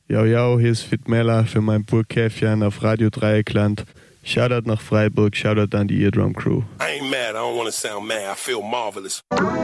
Yo, hier ist Fit Meller für mein Burgkäfchen auf Radio Dreieckland. Shoutout nach Freiburg, Shoutout an die Eardrum Crew. I ain't mad, I don't wanna sound mad, I feel marvelous.